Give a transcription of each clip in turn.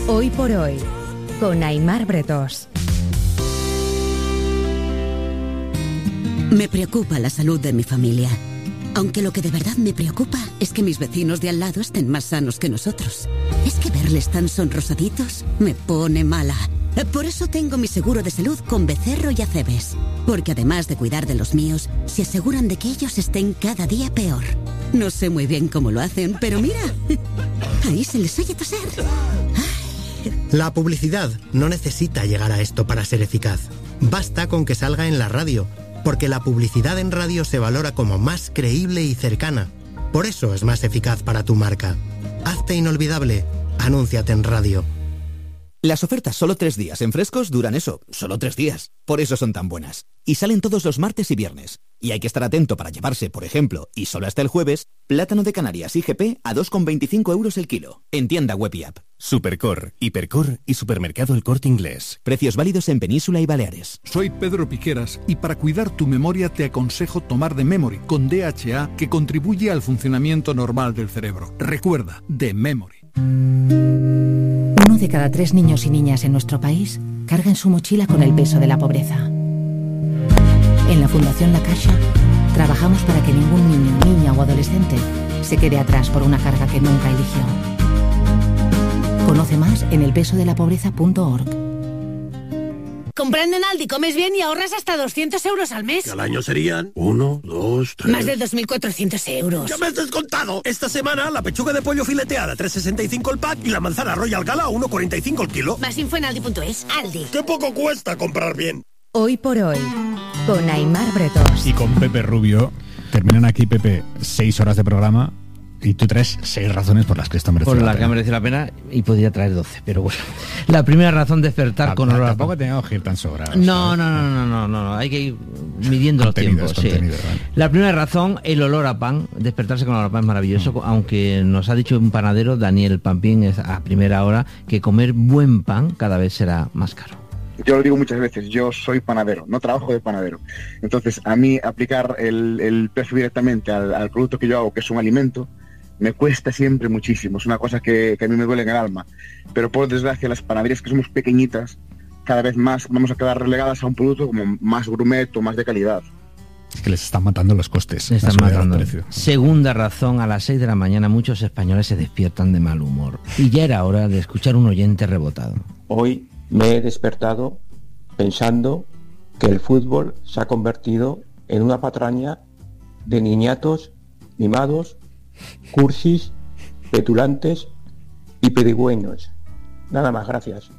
Hoy por hoy, con Aimar Bretós. Me preocupa la salud de mi familia. Aunque lo que de verdad me preocupa es que mis vecinos de al lado estén más sanos que nosotros. Es que verles tan sonrosaditos me pone mala. Por eso tengo mi seguro de salud con Becerro y Acebes. Porque además de cuidar de los míos, se aseguran de que ellos estén cada día peor. No sé muy bien cómo lo hacen, pero mira, ahí se les oye toser. La publicidad no necesita llegar a esto para ser eficaz. Basta con que salga en la radio, porque la publicidad en radio se valora como más creíble y cercana. Por eso es más eficaz para tu marca. Hazte inolvidable. Anúnciate en radio. Las ofertas solo 3 días en Frescos duran eso, solo 3 días. Por eso son tan buenas. Y salen todos los martes y viernes. Y hay que estar atento para llevarse, por ejemplo, y solo hasta el jueves, plátano de Canarias IGP a 2,25 € el kilo. En tienda web y app. Supercor, Hipercor y Supermercado El Corte Inglés. Precios válidos en Península y Baleares. Soy Pedro Piqueras y para cuidar tu memoria te aconsejo tomar The Memory con DHA, que contribuye al funcionamiento normal del cerebro. Recuerda, The Memory. 1 de cada 3 niños y niñas en nuestro país carga en su mochila con el peso de la pobreza. En la Fundación La Caixa trabajamos para que ningún niño, niña o adolescente se quede atrás por una carga que nunca eligió. Conoce más en elpesodelapobreza.org. Comprando en Aldi comes bien y ahorras hasta 200 € al mes. Que al año serían 1, 2, 3... Más de 2.400 euros. ¡Ya me has descontado! Esta semana la pechuga de pollo fileteada 3,65 el pack y la manzana Royal Gala 1,45 el kilo. Más info en Aldi.es. Aldi. ¡Qué poco cuesta comprar bien! Hoy por hoy, con Aimar Bretós. Y con Pepe Rubio. Terminan aquí, Pepe, 6 horas de programa. Y tú traes 6 razones por las que esto merece la pena. Por las que merece la pena, y podría traer 12, pero bueno. La primera razón, despertar con olor a pan. Tampoco tenemos que ir tan sobrados. No, hay que ir midiendo los tiempos. Sí. Vale. La primera razón, el olor a pan. Despertarse con olor a pan es maravilloso, aunque nos ha dicho un panadero, Daniel Pampín, a primera hora, que comer buen pan cada vez será más caro. Yo lo digo muchas veces, yo soy panadero, no trabajo de panadero. Entonces, a mí aplicar el precio directamente al producto que yo hago, que es un alimento, me cuesta siempre muchísimo. Es una cosa que a mí me duele en el alma. Pero por desgracia, las panaderías que somos pequeñitas, cada vez más vamos a quedar relegadas a un producto como más gourmet o más de calidad. Es que les están matando los costes. Les están matando. Segunda razón, a las 6 de la mañana muchos españoles se despiertan de mal humor. Y ya era hora de escuchar un oyente rebotado. Hoy me he despertado pensando que el fútbol se ha convertido en una patraña de niñatos mimados, cursis, petulantes y pedigüeños. Nada más, gracias.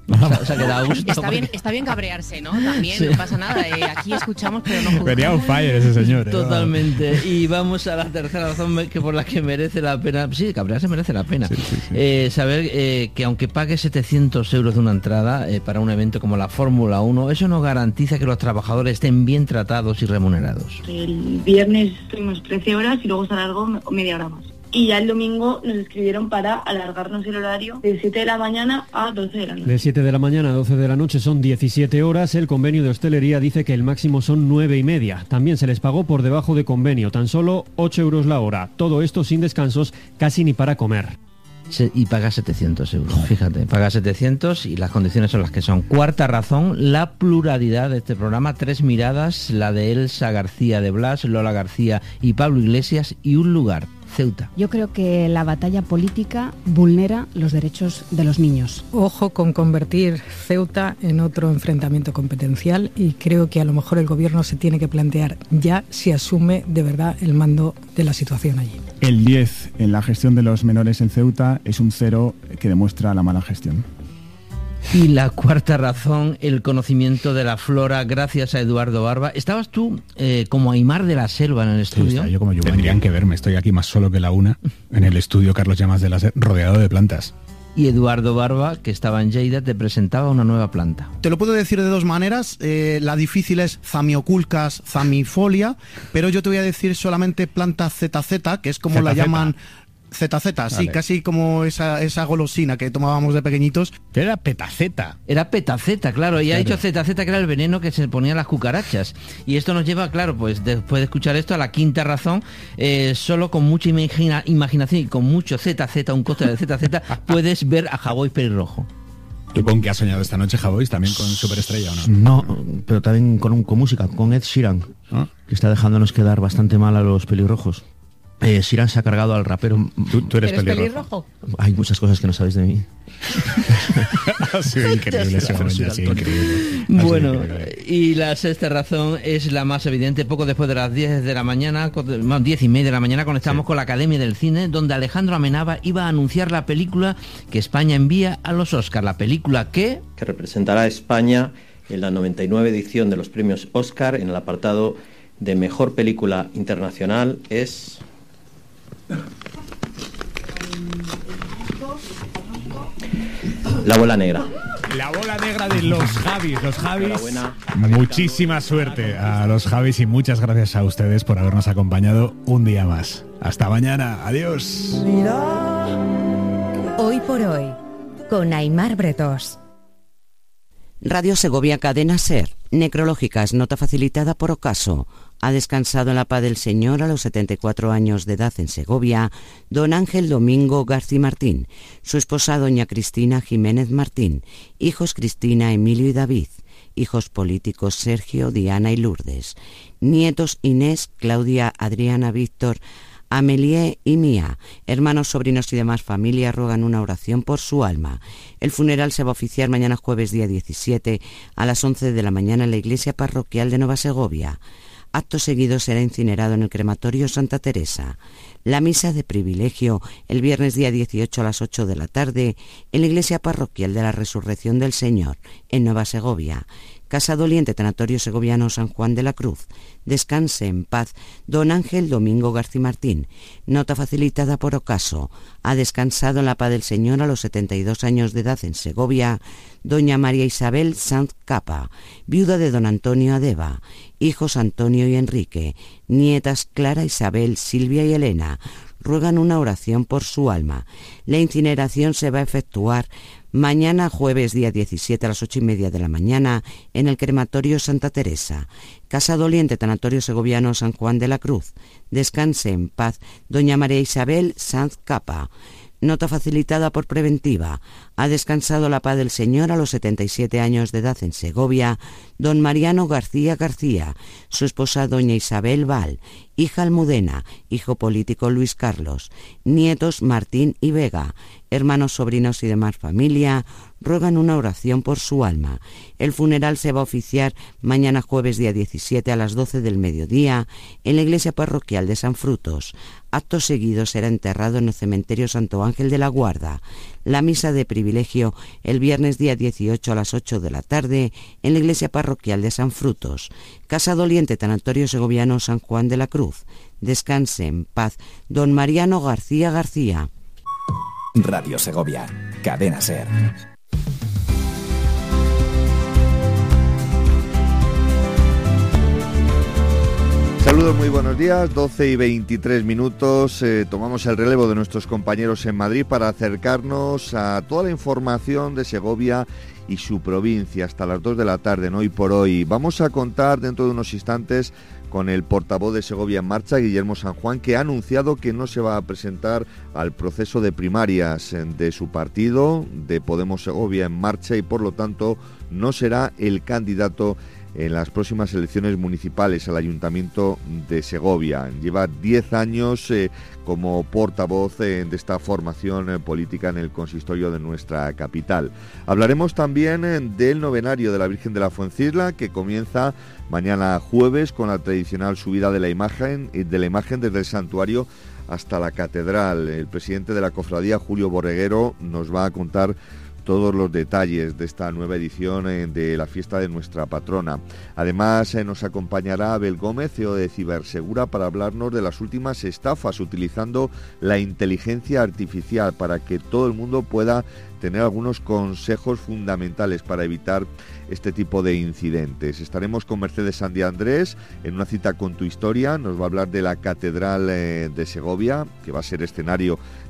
Está bien cabrearse, ¿no? También, sí. No pasa nada. Aquí escuchamos, pero no juzgamos. Venía un fire ese señor. Totalmente. Y vamos a la tercera razón que por la que merece la pena. Sí, cabrearse merece la pena. Sí. Saber que aunque pague 700 € de una entrada para un evento como la Fórmula 1, eso no garantiza que los trabajadores estén bien tratados y remunerados. El viernes estuvimos 13 horas y luego se alargó media hora más. Y ya el domingo nos escribieron para alargarnos el horario de 7 de la mañana a 12 de la noche. De 7 de la mañana a 12 de la noche son 17 horas. El convenio de hostelería dice que el máximo son 9,5. También se les pagó por debajo de convenio, tan solo 8 € la hora. Todo esto sin descansos, casi ni para comer. Y paga 700 €, fíjate, paga 700 y las condiciones son las que son. Cuarta razón, la pluralidad de este programa, 3 miradas, la de Elsa García de Blas, Lola García y Pablo Iglesias, y un lugar, Ceuta. Yo creo que la batalla política vulnera los derechos de los niños. Ojo con convertir Ceuta en otro enfrentamiento competencial, y creo que a lo mejor el gobierno se tiene que plantear ya si asume de verdad el mando de la situación allí. El 10 en la gestión de los menores en Ceuta es un 0 que demuestra la mala gestión. Y la cuarta razón, el conocimiento de la flora, gracias a Eduardo Barba. ¿Estabas tú como Aimar de la Selva en el estudio? Sí, yo como Giovanni. Tendrían que verme, estoy aquí más solo que la una, en el estudio Carlos Llamas de la Selva, rodeado de plantas. Y Eduardo Barba, que estaba en Lleida, te presentaba una nueva planta. Te lo puedo decir de dos maneras. La difícil es Zamioculcas zamifolia, pero yo te voy a decir solamente planta ZZ, que es como la llaman... ZZ, vale. Sí, casi como esa golosina que tomábamos de pequeñitos. Pero era petaceta. Era petaceta, claro. Y ha dicho ZZ, que era el veneno que se ponían las cucarachas. Y esto nos lleva, claro, pues después de escuchar esto, a la quinta razón. Solo con mucha imaginación y con mucho ZZ, un coste de ZZ, puedes ver a Hawái pelirrojo. ¿Tú con qué has soñado esta noche, Javois? ¿También con Superestrella o no? No, pero también con música, con Ed Sheeran, que está dejándonos quedar bastante mal a los pelirrojos. Sheeran se ha cargado al rapero. ¿Tú eres pelirrojo? Hay muchas cosas que no sabéis de mí. Ha sido increíble ese momento, ha sido increíble. Bueno, y la sexta razón es la más evidente. Poco después de las 10 de la mañana, 10:30 de la mañana, conectamos con la Academia del Cine, donde Alejandro Amenábar iba a anunciar la película que España envía a los Oscar. La película que representará a España en la 99 edición de los premios Oscar en el apartado de Mejor Película Internacional es... La bola negra. La bola negra de los Javis. Los Javis. Muchísima suerte a los Javis y muchas gracias a ustedes por habernos acompañado un día más. Hasta mañana. Adiós. Hoy por hoy, con Aimar Bretós. Radio Segovia Cadena SER. Necrológicas, nota facilitada por Ocaso. Ha descansado en la paz del Señor a los 74 años de edad en Segovia don Ángel Domingo García Martín, su esposa doña Cristina Jiménez Martín, hijos Cristina, Emilio y David, hijos políticos Sergio, Diana y Lourdes, nietos Inés, Claudia, Adriana, Víctor, Amelie y Mía, hermanos, sobrinos y demás familia ruegan una oración por su alma. El funeral se va a oficiar mañana jueves día 17 a las 11 de la mañana en la iglesia parroquial de Nueva Segovia. Acto seguido será incinerado en el crematorio Santa Teresa. La misa de privilegio el viernes día 18 a las 8 de la tarde en la iglesia parroquial de la Resurrección del Señor en Nueva Segovia. Casa Doliente, Tanatorio Segoviano San Juan de la Cruz. Descanse en paz don Ángel Domingo García Martín. Nota facilitada por Ocaso. Ha descansado en la paz del Señor a los 72 años de edad en Segovia doña María Isabel Sanz Capa, viuda de don Antonio Adeba, hijos Antonio y Enrique, nietas Clara, Isabel, Silvia y Elena. Ruegan una oración por su alma. La incineración se va a efectuar mañana jueves día 17 a las 8:30 de la mañana en el crematorio Santa Teresa. Casa Doliente, Tanatorio Segoviano San Juan de la Cruz. Descanse en paz doña María Isabel Sanz Capa. Nota facilitada por Preventiva. Ha descansado la paz del Señor a los 77 años de edad en Segovia don Mariano García García, su esposa doña Isabel Val, hija Almudena, hijo político Luis Carlos, nietos Martín y Vega, hermanos, sobrinos y demás familia ruegan una oración por su alma. El funeral se va a oficiar mañana jueves día 17 a las 12 del mediodía en la iglesia parroquial de San Frutos. Acto seguido será enterrado en el cementerio Santo Ángel de la Guarda. La misa de privilegio el viernes día 18 a las 8 de la tarde en la iglesia parroquial de San Frutos. Casa Doliente, Tanatorio Segoviano San Juan de la Cruz. Descanse en paz don Mariano García García. Radio Segovia, Cadena SER. Saludos, muy buenos días, 12 y 23 minutos. Tomamos el relevo de nuestros compañeros en Madrid para acercarnos a toda la información de Segovia y su provincia hasta las 2 de la tarde, en Hoy por Hoy. Vamos a contar dentro de unos instantes con el portavoz de Segovia en Marcha, Guillermo San Juan, que ha anunciado que no se va a presentar al proceso de primarias de su partido, de Podemos Segovia en Marcha, y por lo tanto no será el candidato en las próximas elecciones municipales al Ayuntamiento de Segovia. Lleva 10 años como portavoz de esta formación política en el consistorio de nuestra capital. Hablaremos también del novenario de la Virgen de la Fuencisla, que comienza mañana jueves con la tradicional subida de la imagen desde el santuario hasta la catedral. El presidente de la cofradía, Julio Borreguero, nos va a contar todos los detalles de esta nueva edición de la fiesta de nuestra patrona. Además, nos acompañará Abel Gómez, CEO de Cibersegura, para hablarnos de las últimas estafas utilizando la inteligencia artificial para que todo el mundo pueda tener algunos consejos fundamentales para evitar este tipo de incidentes. Estaremos con Mercedes Sandy Andrés en una cita con Tu Historia. Nos va a hablar de la Catedral de Segovia, que va a ser escenario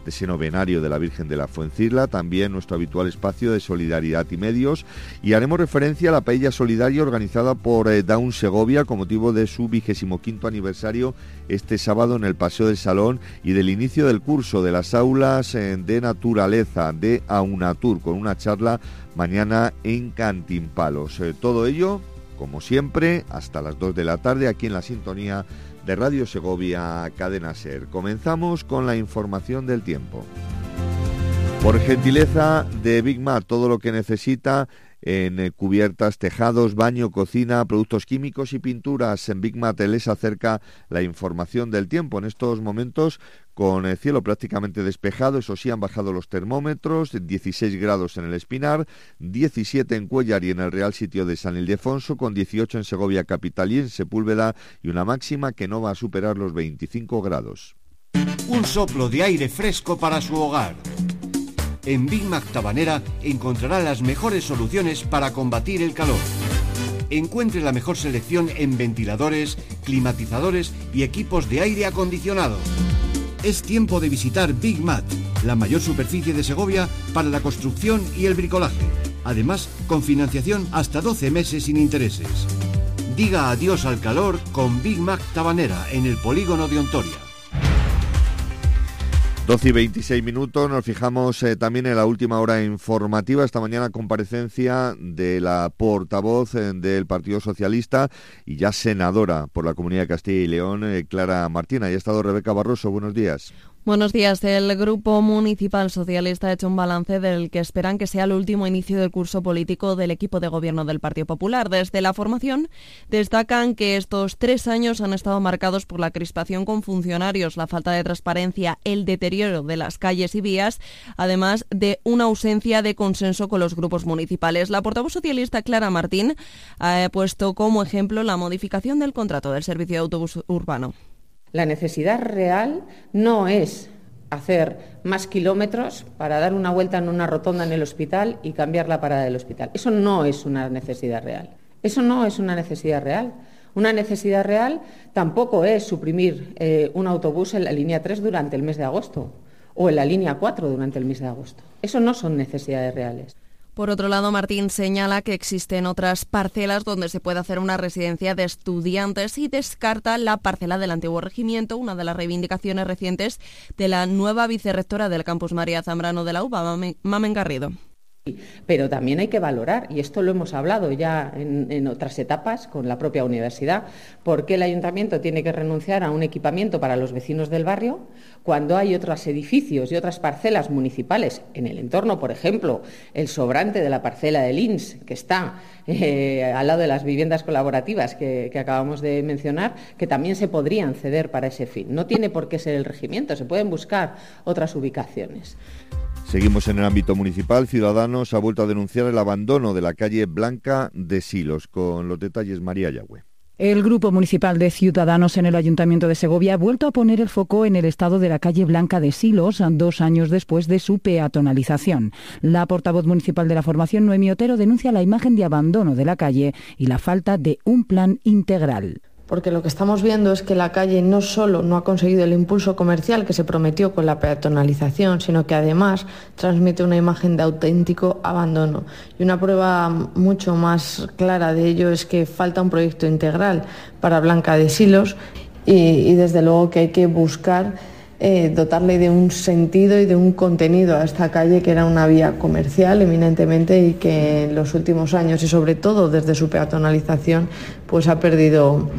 de ese novenario de la Virgen de la Fuencisla, también nuestro habitual espacio de solidaridad y medios, y haremos referencia a la paella solidaria organizada por Down Segovia con motivo de su 25º aniversario este sábado en el Paseo del Salón y del inicio del curso de las aulas de naturaleza de Aunatur, con una charla mañana en Cantimpalos. Todo ello, como siempre, hasta las 2 de la tarde aquí en la sintonía de Radio Segovia, Cadena SER. Comenzamos con la información del tiempo. Por gentileza de Big Mat, todo lo que necesita en cubiertas, tejados, baño, cocina, productos químicos y pinturas. En Big Mat les acerca la información del tiempo. En estos momentos, con el cielo prácticamente despejado, eso sí, han bajado los termómetros, 16 grados en el Espinar, 17 en Cuéllar y en el Real Sitio de San Ildefonso, con 18 en Segovia capital y en Sepúlveda, y una máxima que no va a superar los 25 grados. Un soplo de aire fresco para su hogar. En Big Mac Tabanera encontrará las mejores soluciones para combatir el calor. Encuentre la mejor selección en ventiladores, climatizadores y equipos de aire acondicionado. Es tiempo de visitar Big Mat, la mayor superficie de Segovia para la construcción y el bricolaje. Además, con financiación hasta 12 meses sin intereses. Diga adiós al calor con Big Mac Tabanera en el polígono de Ontoria. 12 y 26 minutos, nos fijamos también en la última hora informativa. Esta mañana comparecencia de la portavoz del Partido Socialista y ya senadora por la Comunidad de Castilla y León, Clara Martín. Ahí ha estado Rebeca Barroso, buenos días. Buenos días. El Grupo Municipal Socialista ha hecho un balance del que esperan que sea el último inicio del curso político del equipo de gobierno del Partido Popular. Desde la formación destacan que estos 3 años han estado marcados por la crispación con funcionarios, la falta de transparencia, el deterioro de las calles y vías, además de una ausencia de consenso con los grupos municipales. La portavoz socialista Clara Martín ha puesto como ejemplo la modificación del contrato del servicio de autobús urbano. La necesidad real no es hacer más kilómetros para dar una vuelta en una rotonda en el hospital y cambiar la parada del hospital. Eso no es una necesidad real. Eso no es una necesidad real. Una necesidad real tampoco es suprimir un autobús en la línea 3 durante el mes de agosto o en la línea 4 durante el mes de agosto. Eso no son necesidades reales. Por otro lado, Martín señala que existen otras parcelas donde se puede hacer una residencia de estudiantes y descarta la parcela del antiguo regimiento, una de las reivindicaciones recientes de la nueva vicerrectora del campus María Zambrano de la UBA, Mamen Garrido. Pero también hay que valorar, y esto lo hemos hablado ya en otras etapas con la propia universidad, por qué el ayuntamiento tiene que renunciar a un equipamiento para los vecinos del barrio cuando hay otros edificios y otras parcelas municipales en el entorno, por ejemplo, el sobrante de la parcela del INS, que está al lado de las viviendas colaborativas que acabamos de mencionar, que también se podrían ceder para ese fin. No tiene por qué ser el regimiento, se pueden buscar otras ubicaciones. Seguimos en el ámbito municipal. Ciudadanos ha vuelto a denunciar el abandono de la calle Blanca de Silos. Con los detalles, María Yagüe. El Grupo Municipal de Ciudadanos en el Ayuntamiento de Segovia ha vuelto a poner el foco en el estado de la calle Blanca de Silos 2 años después de su peatonalización. La portavoz municipal de la formación, Noemí Otero, denuncia la imagen de abandono de la calle y la falta de un plan integral. Porque lo que estamos viendo es que la calle no solo no ha conseguido el impulso comercial que se prometió con la peatonalización, sino que además transmite una imagen de auténtico abandono. Y una prueba mucho más clara de ello es que falta un proyecto integral para Blanca de Silos y desde luego que hay que buscar dotarle de un sentido y de un contenido a esta calle, que era una vía comercial eminentemente y que en los últimos años y sobre todo desde su peatonalización pues ha perdido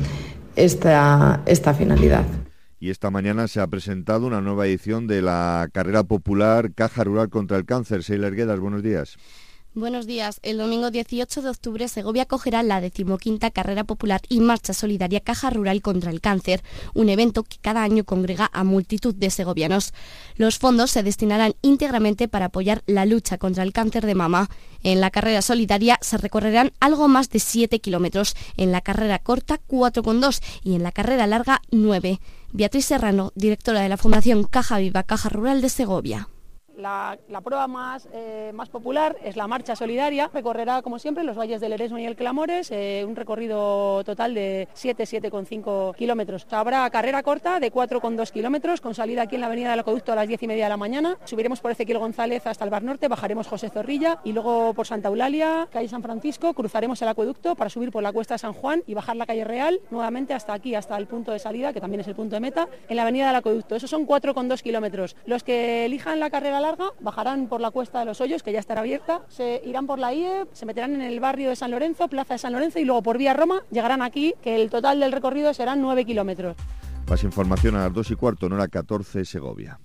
esta finalidad. Y esta mañana se ha presentado una nueva edición de la carrera popular Caja Rural contra el Cáncer. Sheila Erguedas, buenos días. Buenos días. El domingo 18 de octubre Segovia acogerá la 15ª Carrera Popular y Marcha Solidaria Caja Rural contra el Cáncer, un evento que cada año congrega a multitud de segovianos. Los fondos se destinarán íntegramente para apoyar la lucha contra el cáncer de mama. En la carrera solidaria se recorrerán algo más de 7 kilómetros, en la carrera corta 4,2 y en la carrera larga 9. Beatriz Serrano, directora de la Fundación Caja Viva Caja Rural de Segovia. La prueba más popular es la marcha solidaria. Recorrerá, como siempre, los valles del Eresmo y el Clamores, un recorrido total de 7,5 kilómetros. Habrá carrera corta de 4,2 kilómetros, con salida aquí en la avenida del Acueducto a las 10:30 de la mañana. Subiremos por Ezequiel González hasta el Bar Norte, bajaremos José Zorrilla y luego por Santa Eulalia, calle San Francisco, cruzaremos el Acueducto para subir por la Cuesta de San Juan y bajar la calle Real, nuevamente hasta aquí, hasta el punto de salida, que también es el punto de meta, en la avenida del Acueducto. Esos son 4,2 kilómetros. Los que elijan la carrera larga bajarán por la Cuesta de los Hoyos, que ya estará abierta, se irán por la IE, se meterán en el barrio de San Lorenzo, Plaza de San Lorenzo, y luego por vía Roma llegarán aquí, que el total del recorrido serán 9 kilómetros. Más información a las 2:15, en hora 14, Segovia.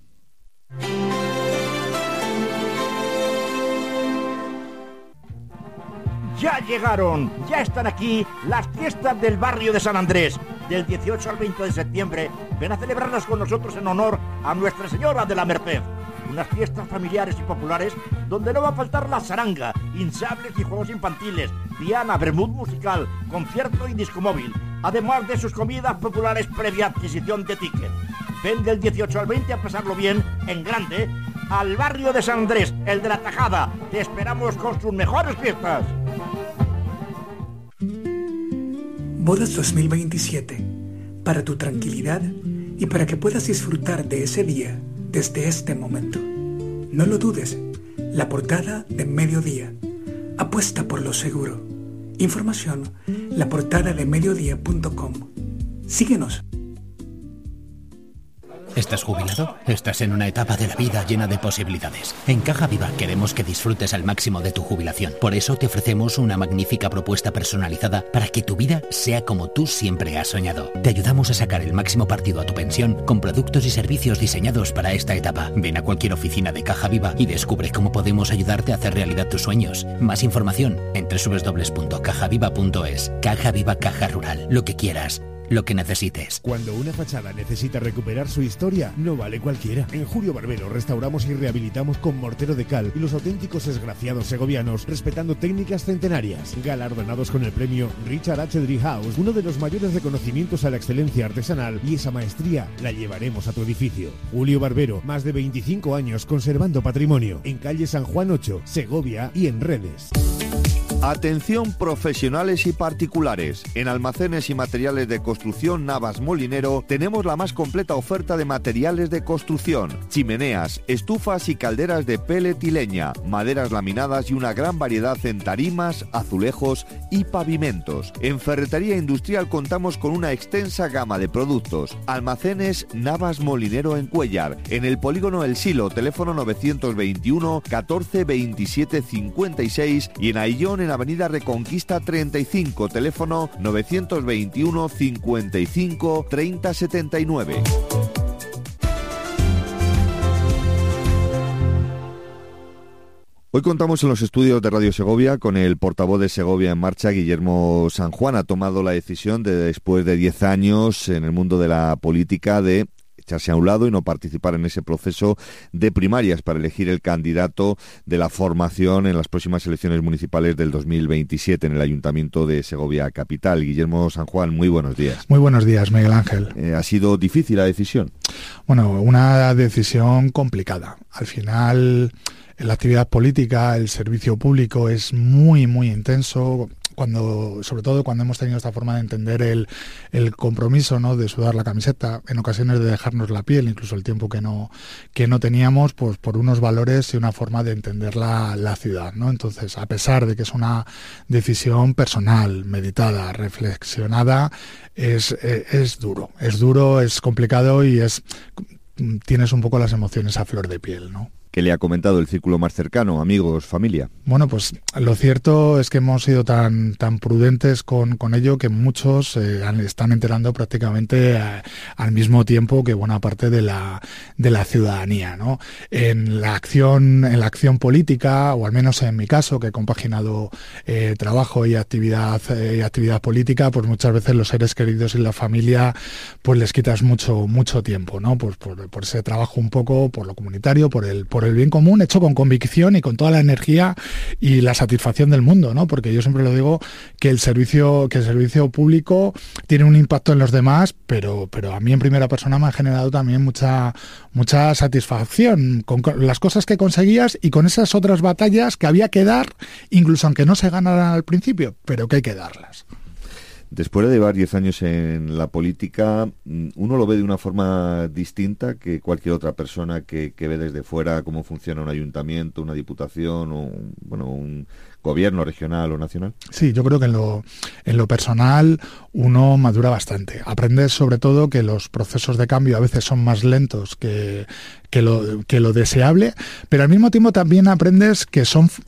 Ya llegaron, ya están aquí las fiestas del barrio de San Andrés. Del 18 al 20 de septiembre, ven a celebrarlas con nosotros en honor a Nuestra Señora de la Merced. Unas fiestas familiares y populares donde no va a faltar la saranga, hinchables y juegos infantiles, diana, vermut musical, concierto y disco móvil, además de sus comidas populares previa adquisición de ticket. Ven del 18 al 20 a pasarlo bien, en grande, al barrio de San Andrés, el de la Tajada. Te esperamos con sus mejores fiestas. Bodas 2027, para tu tranquilidad y para que puedas disfrutar de ese día desde este momento. No lo dudes, la portada de Mediodía. Apuesta por lo seguro. Información, laportadadeMediodía.com. Síguenos. ¿Estás jubilado? Estás en una etapa de la vida llena de posibilidades. En Caja Viva queremos que disfrutes al máximo de tu jubilación. Por eso te ofrecemos una magnífica propuesta personalizada para que tu vida sea como tú siempre has soñado. Te ayudamos a sacar el máximo partido a tu pensión con productos y servicios diseñados para esta etapa. Ven a cualquier oficina de Caja Viva y descubre cómo podemos ayudarte a hacer realidad tus sueños. Más información en www.cajaviva.es. Caja Viva, Caja Rural. Lo que quieras, lo que necesites. Cuando una fachada necesita recuperar su historia, no vale cualquiera. En Julio Barbero restauramos y rehabilitamos con mortero de cal y los auténticos esgrafiados segovianos, respetando técnicas centenarias. Galardonados con el premio Richard H. Driehaus, uno de los mayores reconocimientos a la excelencia artesanal, y esa maestría la llevaremos a tu edificio. Julio Barbero, más de 25 años conservando patrimonio. En calle San Juan 8, Segovia, y en redes. Atención profesionales y particulares. En Almacenes y Materiales de Construcción Navas Molinero tenemos la más completa oferta de materiales de construcción: chimeneas, estufas y calderas de pellet y leña, maderas laminadas y una gran variedad en tarimas, azulejos y pavimentos. En Ferretería Industrial contamos con una extensa gama de productos. Almacenes Navas Molinero en Cuéllar, en el Polígono El Silo, teléfono 921 14 27 56, y en Aillón, en Avenida Reconquista 35, teléfono 921 55 30 79. Hoy contamos en los estudios de Radio Segovia con el portavoz de Segovia en Marcha, Guillermo San Juan. Ha tomado la decisión de, después de 10 años en el mundo de la política, de echarse a un lado y no participar en ese proceso de primarias para elegir el candidato de la formación en las próximas elecciones municipales del 2027 en el Ayuntamiento de Segovia Capital. Guillermo San Juan, muy buenos días. Muy buenos días, Miguel Ángel. ¿Ha sido difícil la decisión? Bueno, una decisión complicada. Al final, en la actividad política, el servicio público es muy, muy intenso. Sobre todo cuando hemos tenido esta forma de entender el compromiso, ¿no?, de sudar la camiseta, en ocasiones de dejarnos la piel, incluso el tiempo que no teníamos, pues por unos valores y una forma de entender la ciudad, ¿no? Entonces, a pesar de que es una decisión personal, meditada, reflexionada, es duro, es complicado y tienes un poco las emociones a flor de piel, ¿no? ¿Qué le ha comentado el círculo más cercano, amigos, familia? Bueno, pues lo cierto es que hemos sido tan prudentes con ello que muchos están enterando prácticamente al mismo tiempo que buena parte de la ciudadanía, ¿no? En la acción política, o al menos en mi caso, que he compaginado trabajo y actividad política, pues muchas veces los seres queridos y la familia pues les quitas mucho tiempo, ¿no? Pues por ese trabajo un poco, por lo comunitario, por el por el bien común, hecho con convicción y con toda la energía y la satisfacción del mundo, ¿no? Porque yo siempre lo digo que el servicio público tiene un impacto en los demás, pero a mí en primera persona me ha generado también mucha satisfacción con las cosas que conseguías y con esas otras batallas que había que dar, incluso aunque no se ganaran al principio, pero que hay que darlas. Después de llevar 10 años en la política, uno lo ve de una forma distinta que cualquier otra persona que ve desde fuera cómo funciona un ayuntamiento, una diputación o un gobierno regional o nacional. Sí, yo creo que en lo personal uno madura bastante. Aprendes sobre todo que los procesos de cambio a veces son más lentos que lo deseable, pero al mismo tiempo también aprendes que son